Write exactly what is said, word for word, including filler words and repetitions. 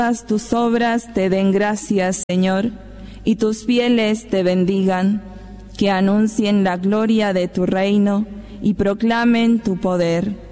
todas tus obras te den gracias, Señor, y tus fieles te bendigan, que anuncien la gloria de tu reino y proclamen tu poder.